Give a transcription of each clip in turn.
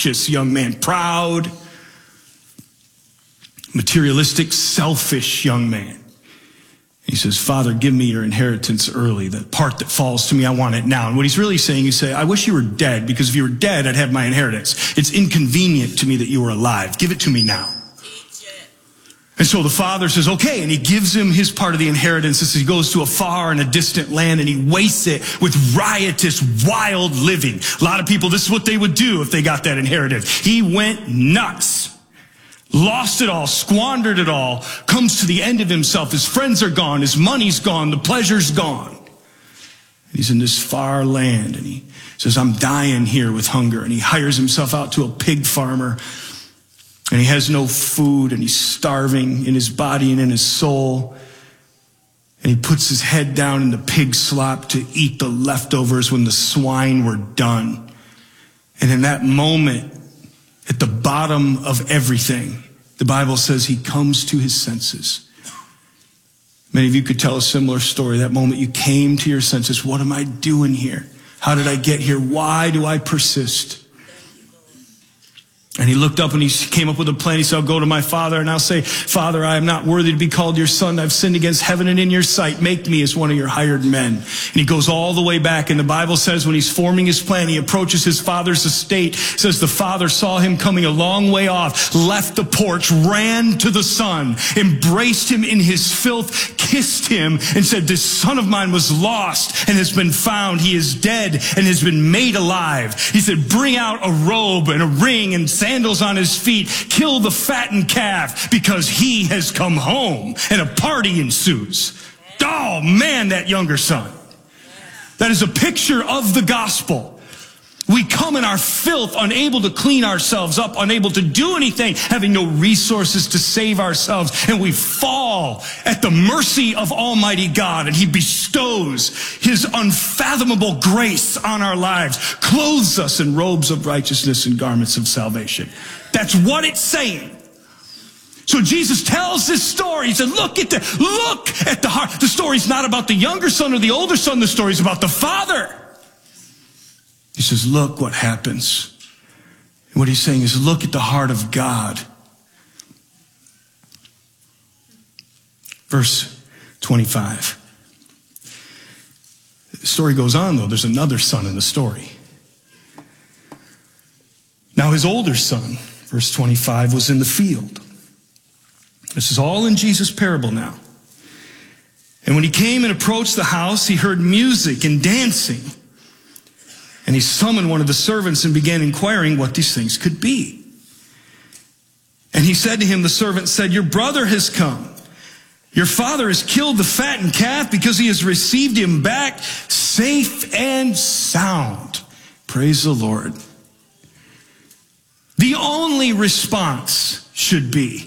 obnoxious young man, proud, materialistic, selfish young man. He says, Father, give me your inheritance early. The part that falls to me, I want it now. And what he's really saying, he's saying, I wish you were dead, because if you were dead, I'd have my inheritance. It's inconvenient to me that you were alive. Give it to me now. And so the father says, okay, and he gives him his part of the inheritance as he goes to a far and a distant land, and he wastes it with riotous, wild living. A lot of people, this is what they would do if they got that inheritance. He went nuts. Lost it all, squandered it all, comes to the end of himself. His friends are gone, his money's gone, the pleasure's gone. He's in this far land, and he says, I'm dying here with hunger. And he hires himself out to a pig farmer, and he has no food, and he's starving in his body and in his soul. And he puts his head down in the pig slop to eat the leftovers when the swine were done. And in that moment, at the bottom of everything, the Bible says he comes to his senses. Many of you could tell a similar story. That moment you came to your senses. What am I doing here? How did I get here? Why do I persist? And he looked up and he came up with a plan. He said, I'll go to my father and I'll say, Father, I am not worthy to be called your son. I've sinned against heaven and in your sight. Make me as one of your hired men. And he goes all the way back. And the Bible says when he's forming his plan, he approaches his father's estate. It says the father saw him coming a long way off, left the porch, ran to the son, embraced him in his filth, kissed him, and said, this son of mine was lost and has been found. He is dead and has been made alive. He said, bring out a robe and a ring and sandals on his feet, kill the fattened calf, because he has come home. And a party ensues. Oh man, that younger son. That is a picture of the gospel. We come in our filth, unable to clean ourselves up, unable to do anything, having no resources to save ourselves. And we fall at the mercy of Almighty God, and he bestows his unfathomable grace on our lives, clothes us in robes of righteousness and garments of salvation. That's what it's saying. So Jesus tells this story. He said, look at the heart. The story's not about the younger son or the older son. The story's about the father. He says, look what happens. And what he's saying is, look at the heart of God. Verse 25. The story goes on, though. There's another son in the story. Now his older son, verse 25, was in the field. This is all in Jesus' parable now. And when he came and approached the house, he heard music and dancing. And he summoned one of the servants and began inquiring what these things could be. And he said to him, the servant said, your brother has come. Your father has killed the fattened calf because he has received him back safe and sound. Praise the Lord. The only response should be,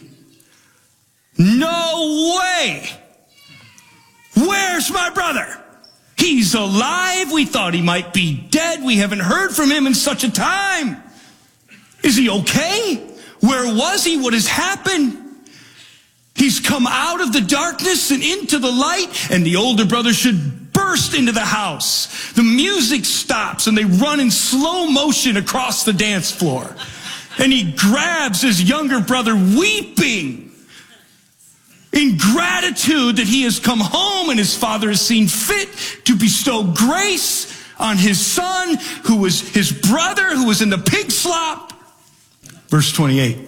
no way. Where's my brother? He's alive. We thought he might be dead. We haven't heard from him in such a time. Is he okay? Where was he? What has happened? He's come out of the darkness and into the light, and the older brother should burst into the house. The music stops, and they run in slow motion across the dance floor. And he grabs his younger brother, weeping in gratitude that he has come home and his father has seen fit to bestow grace on his son, who was his brother, who was in the pig slop. Verse 28.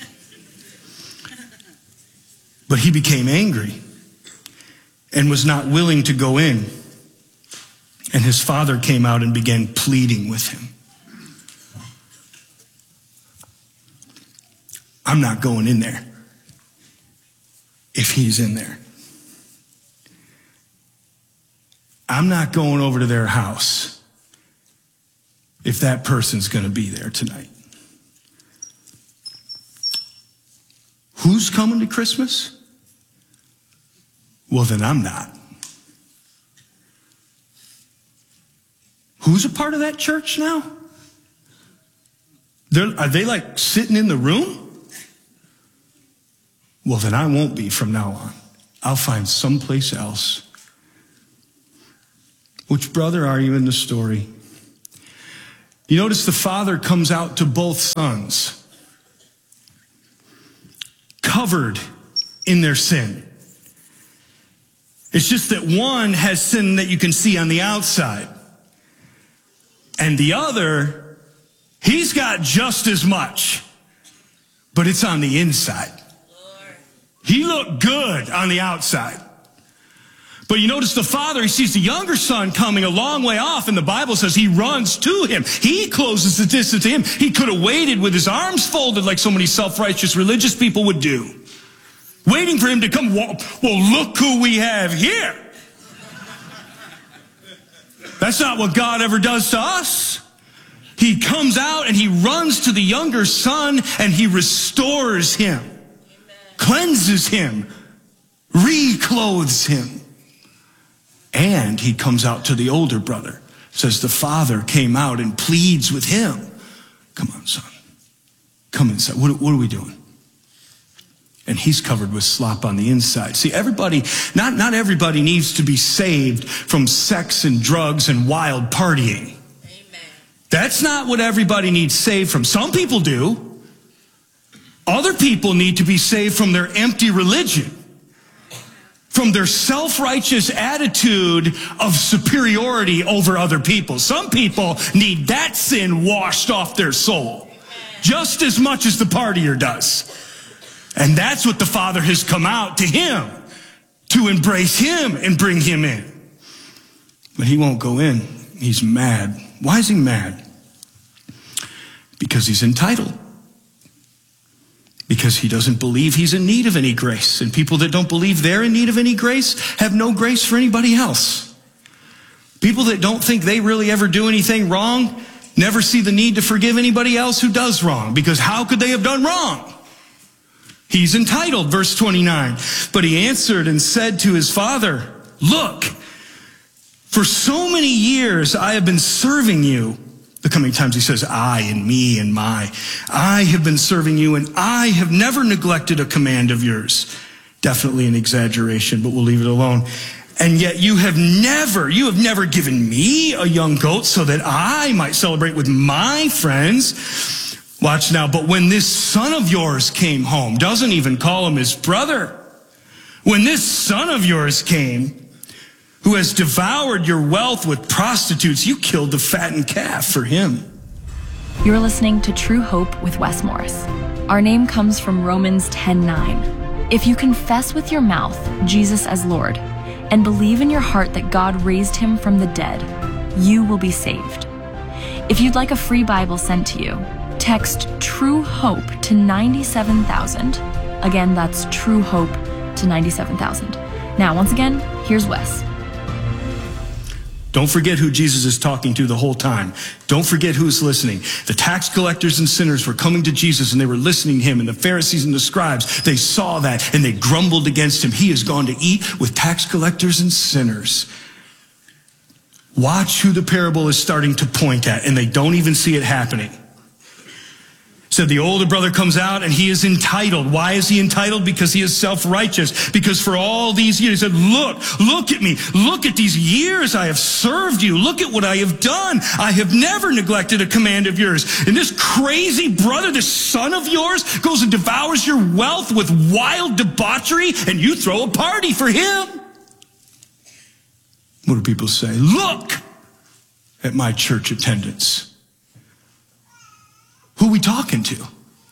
But he became angry and was not willing to go in. And his father came out and began pleading with him. I'm not going in there if he's in there. I'm not going over to their house if that person's going to be there tonight. Who's coming to Christmas? Well, then I'm not. Who's a part of that church now? Are they like sitting in the room? Well, then I won't be from now on. I'll find someplace else. Which brother are you in the story? You notice the father comes out to both sons, covered in their sin. It's just that one has sin that you can see on the outside. And the other, he's got just as much, but it's on the inside. He looked good on the outside. But you notice the father, he sees the younger son coming a long way off, and the Bible says he runs to him. He closes the distance to him. He could have waited with his arms folded like so many self-righteous religious people would do. Waiting for him to come, well, look who we have here. That's not what God ever does to us. He comes out and he runs to the younger son and he restores him, cleanses him, reclothes him. And he comes out to the older brother. Says the father came out and pleads with him. Come on, son. Come inside. What are we doing? And he's covered with slop on the inside. See, everybody, not everybody needs to be saved from sex and drugs and wild partying. Amen. That's not what everybody needs saved from. Some people do. Other people need to be saved from their empty religion, from their self-righteous attitude of superiority over other people. Some people need that sin washed off their soul just as much as the partier does. And that's what the father has come out to him, to embrace him and bring him in. But he won't go in. He's mad. Why is he mad? Because he's entitled. Because he doesn't believe he's in need of any grace. And people that don't believe they're in need of any grace have no grace for anybody else. People that don't think they really ever do anything wrong never see the need to forgive anybody else who does wrong. Because how could they have done wrong? He's entitled, verse 29. But he answered and said to his father, look, for so many years I have been serving you. The coming times he says, I and me and my. I have been serving you and I have never neglected a command of yours. Definitely an exaggeration, but we'll leave it alone. And yet you have never given me a young goat so that I might celebrate with my friends. Watch now, but when this son of yours came home, doesn't even call him his brother. When this son of yours came, who has devoured your wealth with prostitutes, you killed the fattened calf for him. You're listening to True Hope with Wes Morris. Our name comes from Romans 10:9. If you confess with your mouth Jesus as Lord and believe in your heart that God raised him from the dead, you will be saved. If you'd like a free Bible sent to you, text True Hope to 97,000. Again, that's True Hope to 97,000. Now, once again, here's Wes. Don't forget who Jesus is talking to the whole time. Don't forget who's listening. The tax collectors and sinners were coming to Jesus and they were listening to him. And the Pharisees and the scribes, they saw that and they grumbled against him. He has gone to eat with tax collectors and sinners. Watch who the parable is starting to point at, and they don't even see it happening. So the older brother comes out and he is entitled. Why is he entitled? Because he is self-righteous. Because for all these years, he said, look at me. Look at these years I have served you. Look at what I have done. I have never neglected a command of yours. And this crazy brother, this son of yours, goes and devours your wealth with wild debauchery, and you throw a party for him. What do people say? Look at my church attendance. Who are we talking to?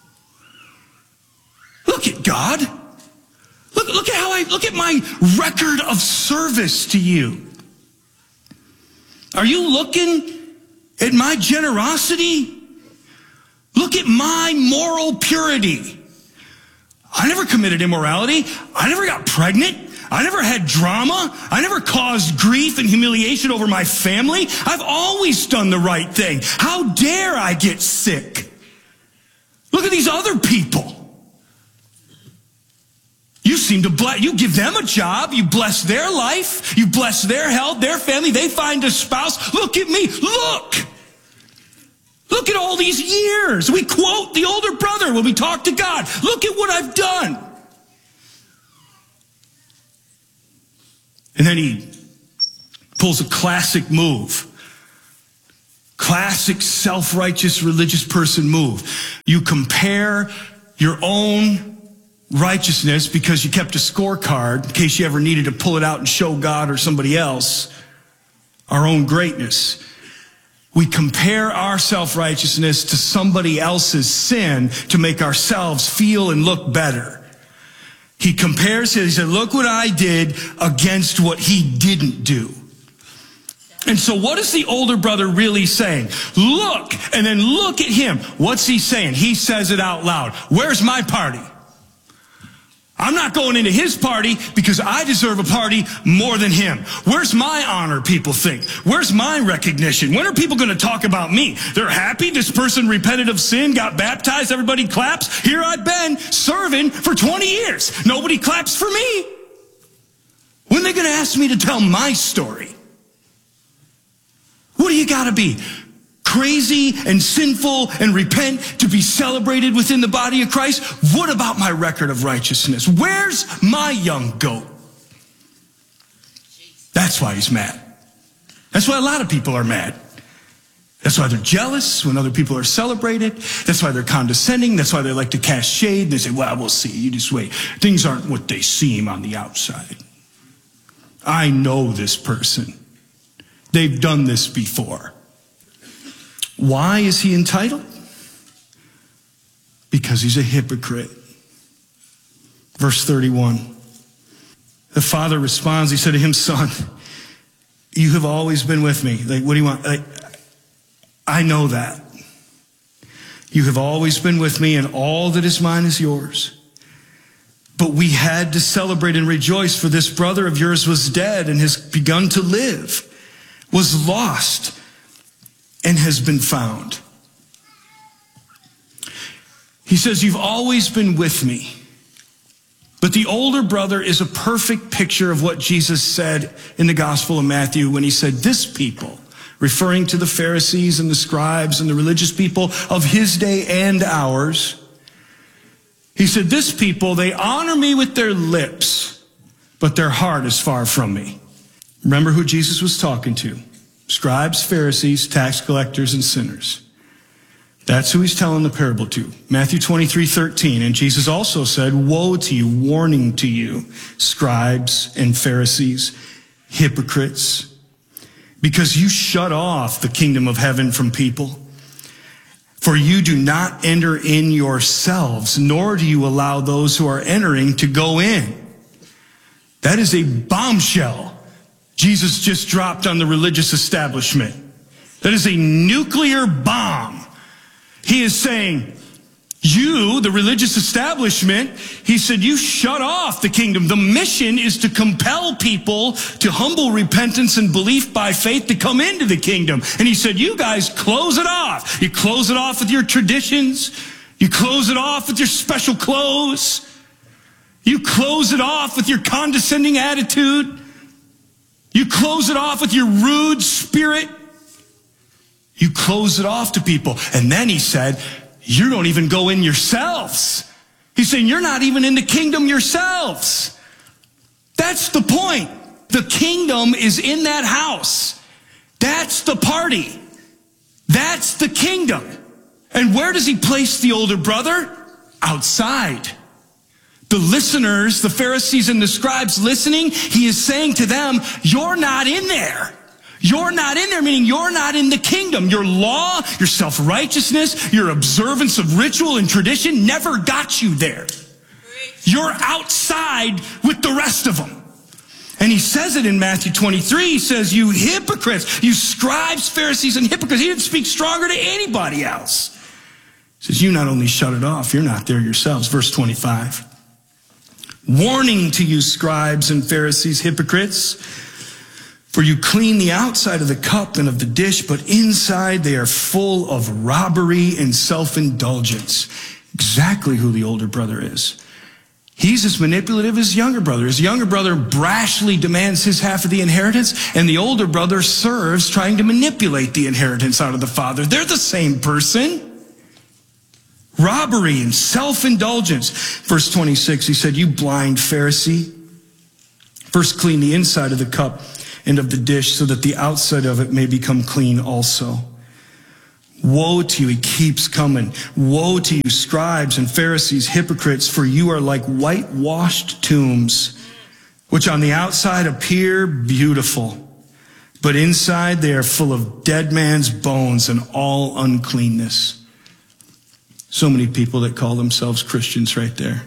Look at God. Look at my record of service to you. Are you looking at my generosity? Look at my moral purity. I never committed immorality. I never got pregnant. I never had drama. I never caused grief and humiliation over my family. I've always done the right thing. How dare I get sick? Look at these other people. You seem to you give them a job. You bless their life. You bless their health, their family. They find a spouse. Look at me. Look at all these years. We quote the older brother when we talk to God. Look at what I've done. And then he pulls a classic move. Classic self-righteous religious person move. You compare your own righteousness because you kept a scorecard in case you ever needed to pull it out and show God or somebody else our own greatness. We compare our self-righteousness to somebody else's sin to make ourselves feel and look better. He compares it. He said, look what I did against what he didn't do. And so what is the older brother really saying? Look, and then look at him. What's he saying? He says it out loud. Where's my party? I'm not going into his party because I deserve a party more than him. Where's my honor, people think? Where's my recognition? When are people going to talk about me? They're happy this person repented of sin, got baptized, everybody claps. Here I've been serving for 20 years. Nobody claps for me. When are they going to ask me to tell my story? What do you got to be? Crazy and sinful and repent to be celebrated within the body of Christ? What about my record of righteousness? Where's my young goat? That's why he's mad. That's why a lot of people are mad. That's why they're jealous when other people are celebrated. That's why they're condescending. That's why they like to cast shade. They say, well, we'll see. You just wait. Things aren't what they seem on the outside. I know this person. They've done this before. Why is he entitled? Because he's a hypocrite. Verse 31. The father responds, he said to him, son, you have always been with me. Like, what do you want? I know that. You have always been with me, and all that is mine is yours. But we had to celebrate and rejoice, for this brother of yours was dead and has begun to live, was lost and has been found. He says, you've always been with me. But the older brother is a perfect picture of what Jesus said in the Gospel of Matthew when he said, this people, referring to the Pharisees and the scribes and the religious people of his day and ours, he said, this people, they honor me with their lips, but their heart is far from me. Remember who Jesus was talking to. Scribes, Pharisees, tax collectors, and sinners. That's who he's telling the parable to. Matthew 23:13. And Jesus also said, woe to you, warning to you, scribes and Pharisees, hypocrites, because you shut off the kingdom of heaven from people. For you do not enter in yourselves, nor do you allow those who are entering to go in. That is a bombshell Jesus just dropped on the religious establishment. That is a nuclear bomb. He is saying, you, the religious establishment, he said, you shut off the kingdom. The mission is to compel people to humble repentance and belief by faith to come into the kingdom. And he said, you guys close it off. You close it off with your traditions. You close it off with your special clothes. You close it off with your condescending attitude. You close it off with your rude spirit. You close it off to people. And then he said, you don't even go in yourselves. He's saying you're not even in the kingdom yourselves. That's the point. The kingdom is in that house. That's the party. That's the kingdom. And where does he place the older brother? Outside. The listeners, the Pharisees and the scribes listening, he is saying to them, you're not in there. You're not in there, meaning you're not in the kingdom. Your law, your self-righteousness, your observance of ritual and tradition never got you there. You're outside with the rest of them. And he says it in Matthew 23. He says, you hypocrites, you scribes, Pharisees, and hypocrites. He didn't speak stronger to anybody else. He says, you not only shut it off, you're not there yourselves. Verse 25. Warning to you, scribes and Pharisees, hypocrites, for you clean the outside of the cup and of the dish, but inside they are full of robbery and self-indulgence. Exactly who the older brother is. He's as manipulative as his younger brother. His younger brother brashly demands his half of the inheritance, and the older brother serves trying to manipulate the inheritance out of the father. They're the same person. Robbery and self-indulgence. Verse 26, he said, you blind Pharisee, first clean the inside of the cup and of the dish, so that the outside of it may become clean also. Woe to you, he keeps coming. Woe to you, scribes and Pharisees, hypocrites, for you are like whitewashed tombs, which on the outside appear beautiful, but inside they are full of dead man's bones and all uncleanness. So many people that call themselves Christians right there.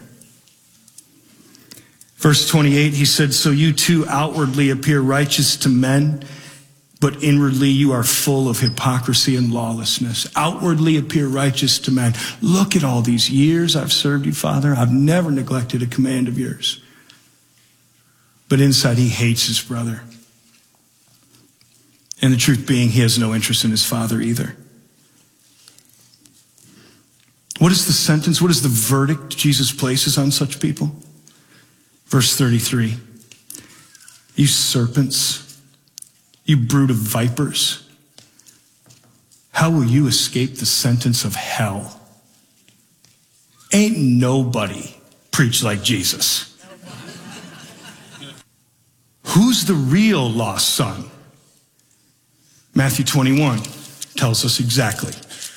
Verse 28, he said, so you too outwardly appear righteous to men, but inwardly you are full of hypocrisy and lawlessness. Outwardly appear righteous to men. Look at all these years I've served you, Father. I've never neglected a command of yours. But inside he hates his brother. And the truth being, he has no interest in his Father either. What is the sentence? What is the verdict Jesus places on such people? Verse 33, you serpents, you brood of vipers, how will you escape the sentence of hell? Ain't nobody preached like Jesus. Who's the real lost son? Matthew 21 tells us exactly.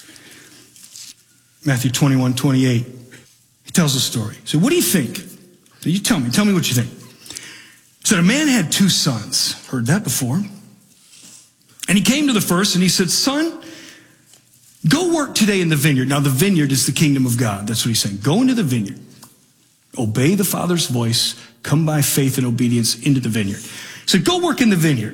Matthew 21:28. He tells a story. So what do you think? So you tell me what you think. So a man had 2 sons. Heard that before. And he came to the first and he said, son, go work today in the vineyard. Now the vineyard is the kingdom of God. That's what he's saying. Go into the vineyard. Obey the Father's voice. Come by faith and obedience into the vineyard. He said, go work in the vineyard.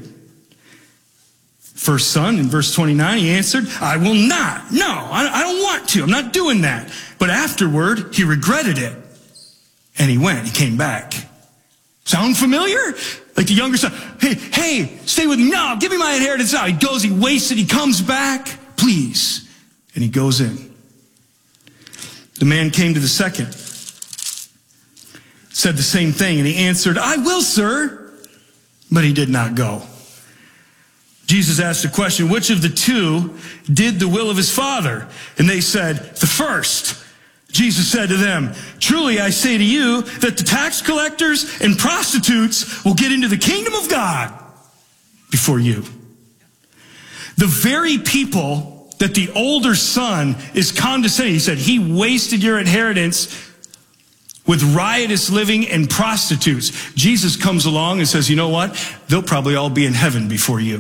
First son, in verse 29, he answered, I will not. No, I don't want to. I'm not doing that. But afterward, he regretted it. And he went. He came back. Sound familiar? Like the younger son. Hey, stay with me. No, give me my inheritance now. He goes, he wastes it. He comes back. Please. And he goes in. The man came to the second. Said the same thing. And he answered, I will, sir. But he did not go. Jesus asked the question, which of the 2 did the will of his Father? And they said, the first. Jesus said to them, truly I say to you that the tax collectors and prostitutes will get into the kingdom of God before you. The very people that the older son is condescending, he said, he wasted your inheritance with riotous living and prostitutes. Jesus comes along and says, you know what? They'll probably all be in heaven before you.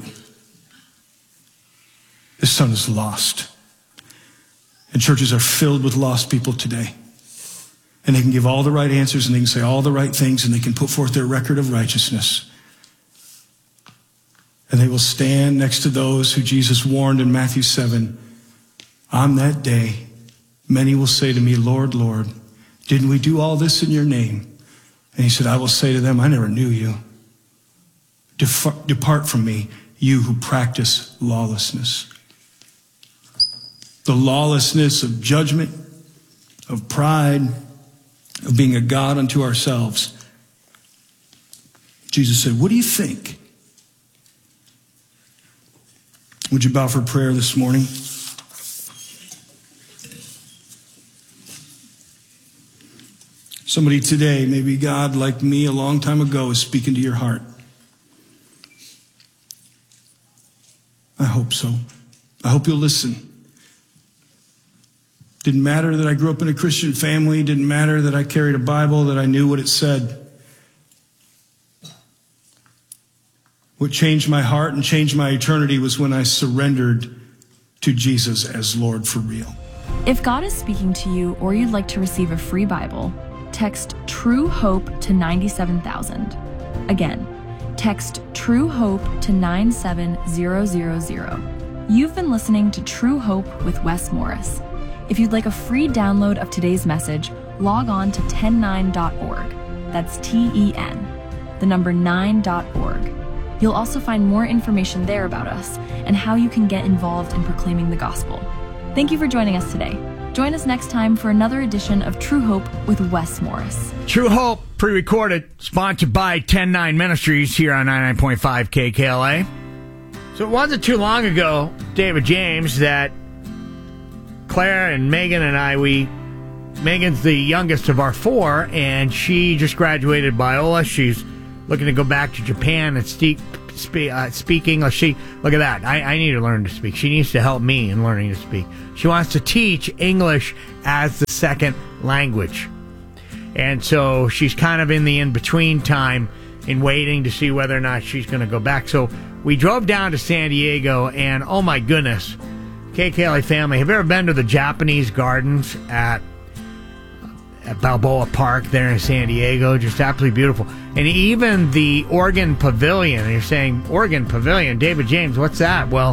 This son is lost. And churches are filled with lost people today. And they can give all the right answers and they can say all the right things and they can put forth their record of righteousness. And they will stand next to those who Jesus warned in Matthew 7. On that day, many will say to me, Lord, Lord, didn't we do all this in your name? And he said, I will say to them, I never knew you. Depart from me, you who practice lawlessness. The lawlessness of judgment, of pride, of being a God unto ourselves. Jesus said, what do you think? Would you bow for prayer this morning? Somebody today, maybe God, like me a long time ago, is speaking to your heart. I hope so. I hope you'll listen. Didn't matter that I grew up in a Christian family. Didn't matter that I carried a Bible, that I knew what it said. What changed my heart and changed my eternity was when I surrendered to Jesus as Lord for real. If God is speaking to you or you'd like to receive a free Bible, text True Hope to 97,000. Again, text True Hope to 97000. You've been listening to True Hope with Wes Morris. If you'd like a free download of today's message, log on to 109.org. That's TEN, the number 9.org. You'll also find more information there about us and how you can get involved in proclaiming the gospel. Thank you for joining us today. Join us next time for another edition of True Hope with Wes Morris. True Hope, pre-recorded, sponsored by 10-9 Ministries here on 99.5 KKLA. So it wasn't too long ago, David James, that Claire and Megan and I, Megan's the youngest of our 4, and she just graduated Biola. She's looking to go back to Japan and seek speak English. Look at that. I need to learn to speak. She needs to help me in learning to speak. She wants to teach English as the second language. And so she's kind of in the in-between time in waiting to see whether or not she's going to go back. So we drove down to San Diego, and oh my goodness, KKLA family, have you ever been to the Japanese gardens at Balboa Park there in San Diego? Just absolutely beautiful. And even the Oregon Pavilion. And you're saying, Oregon Pavilion, David James, what's that? Well,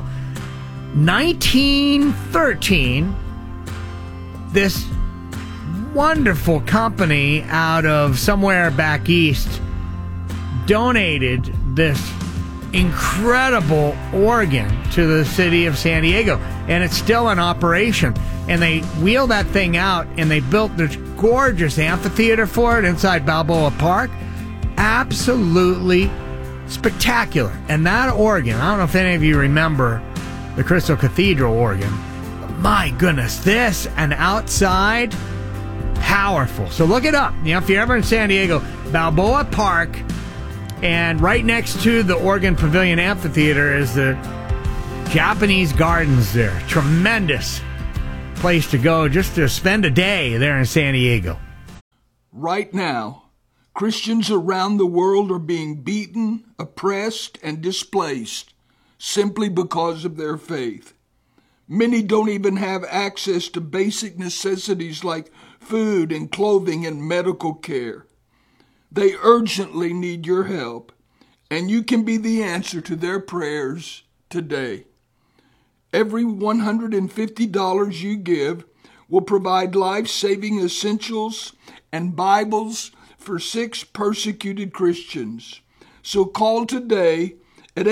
1913, this wonderful company out of somewhere back east donated this incredible organ to the city of San Diego, and it's still in operation. And they wheeled that thing out, and they built this gorgeous amphitheater for it inside Balboa Park. Absolutely spectacular. And that organ, I don't know if any of you remember the Crystal Cathedral organ. My goodness, this and outside, powerful. So look it up. If you're ever in San Diego, Balboa Park, and right next to the Oregon Pavilion Amphitheater is the Japanese gardens there. Tremendous place to go just to spend a day there in San Diego. Right now, Christians around the world are being beaten, oppressed, and displaced simply because of their faith. Many don't even have access to basic necessities like food and clothing and medical care. They urgently need your help, and you can be the answer to their prayers today. Every $150 you give will provide life-saving essentials and Bibles for 6 persecuted Christians. So call today at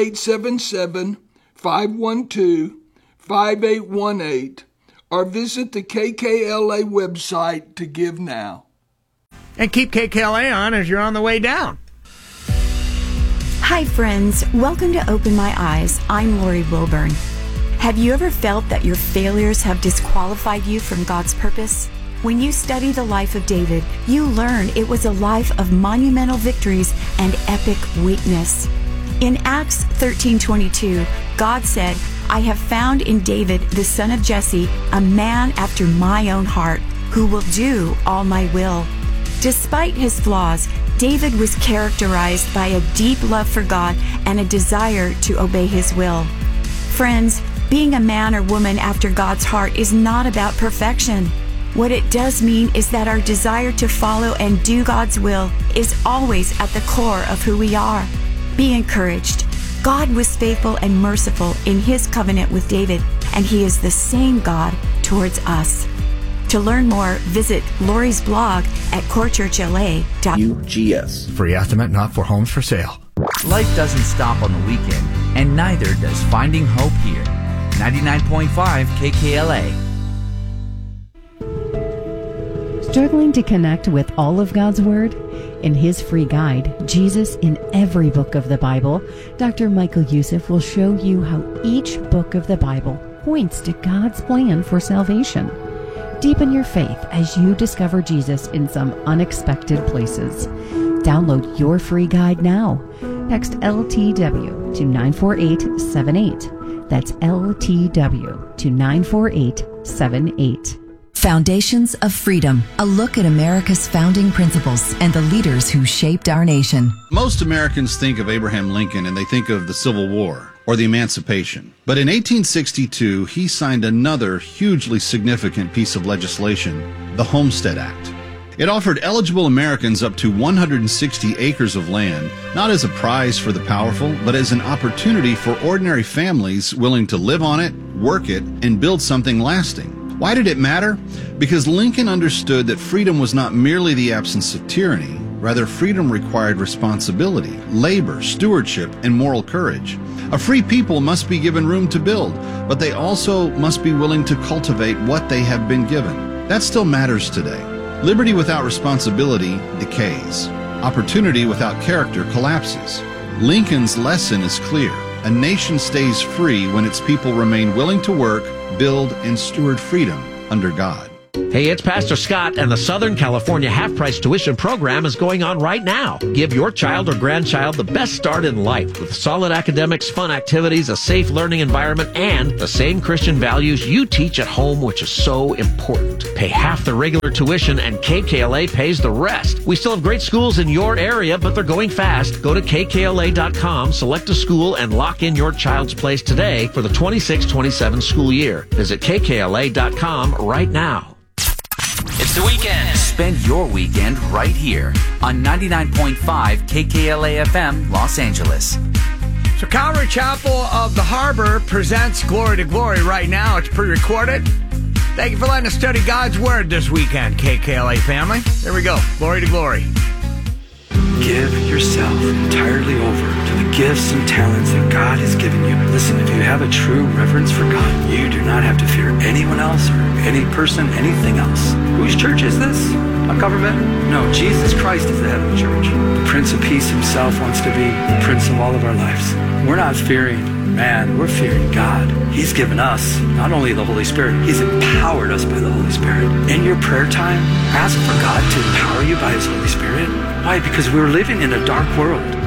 877-512-5818 or visit the KKLA website to give now. And keep KKLA on as you're on the way down. Hi, friends. Welcome to Open My Eyes. I'm Lori Wilburn. Have you ever felt that your failures have disqualified you from God's purpose? When you study the life of David, you learn it was a life of monumental victories and epic weakness. In Acts 13:22, God said, "I have found in David, the son of Jesse, a man after my own heart, who will do all my will." Despite his flaws, David was characterized by a deep love for God and a desire to obey his will. Friends, being a man or woman after God's heart is not about perfection. What it does mean is that our desire to follow and do God's will is always at the core of who we are. Be encouraged. God was faithful and merciful in his covenant with David, and he is the same God towards us. To learn more, visit Lori's blog at corechurchla.UGS. Free estimate, not for homes for sale. Life doesn't stop on the weekend, and neither does Finding Hope here. 99.5 KKLA. Struggling to connect with all of God's Word? In his free guide, Jesus in Every Book of the Bible, Dr. Michael Youssef will show you how each book of the Bible points to God's plan for salvation. Deepen your faith as you discover Jesus in some unexpected places. Download your free guide now. Text LTW to 94878. That's LTW to 94878. Foundations of Freedom, a look at America's founding principles and the leaders who shaped our nation. Most Americans think of Abraham Lincoln and they think of the Civil War or the Emancipation. But in 1862, he signed another hugely significant piece of legislation, the Homestead Act. It offered eligible Americans up to 160 acres of land, not as a prize for the powerful, but as an opportunity for ordinary families willing to live on it, work it, and build something lasting. Why did it matter? Because Lincoln understood that freedom was not merely the absence of tyranny. Rather, freedom required responsibility, labor, stewardship, and moral courage. A free people must be given room to build, but they also must be willing to cultivate what they have been given. That still matters today. Liberty without responsibility decays. Opportunity without character collapses. Lincoln's lesson is clear. A nation stays free when its people remain willing to work, build, and steward freedom under God. Hey, it's Pastor Scott, and the Southern California half-price tuition program is going on right now. Give your child or grandchild the best start in life with solid academics, fun activities, a safe learning environment, and the same Christian values you teach at home, which is so important. Pay half the regular tuition, and KKLA pays the rest. We still have great schools in your area, but they're going fast. Go to kkla.com, select a school, and lock in your child's place today for the 26-27 school year. Visit kkla.com right now. It's the weekend. Spend your weekend right here on 99.5 KKLA FM, Los Angeles. So Calvary Chapel of the Harbor presents Glory to Glory right now. It's pre-recorded. Thank you for letting us study God's Word this weekend, KKLA family. Here we go. Glory to Glory. Give yourself entirely over to the gifts and talents that God has given you. Listen, if you have a true reverence for God, you do not have to fear anyone else or any person, anything else. Whose church is this? A government? No, Jesus Christ is the head of the church. The Prince of Peace himself wants to be the Prince of all of our lives. We're not fearing man, we're fearing God. He's given us not only the Holy Spirit, He's empowered us by the Holy Spirit. In your prayer time, ask for God to empower you by His Holy Spirit. Why? Because we're living in a dark world.